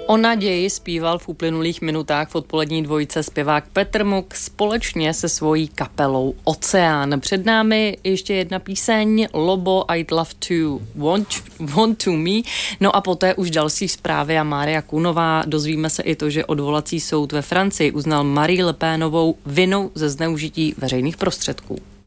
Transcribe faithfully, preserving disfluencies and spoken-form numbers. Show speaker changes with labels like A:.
A: O naději zpíval v uplynulých minutách v odpolední dvojce zpěvák Petr Muk společně se svojí kapelou Oceán. Před námi ještě jedna píseň Lobo I'd Love to Want, want to Me. No a poté už další zprávy a Mária Kunová. Dozvíme se i to, že odvolací soud ve Francii uznal Marie Le Penovou vinou ze zneužití veřejných prostředků.